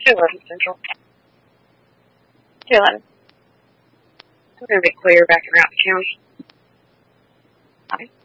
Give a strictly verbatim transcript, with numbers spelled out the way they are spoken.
two eleven Central. two eleven. We're going to be clear back around the county. Hi.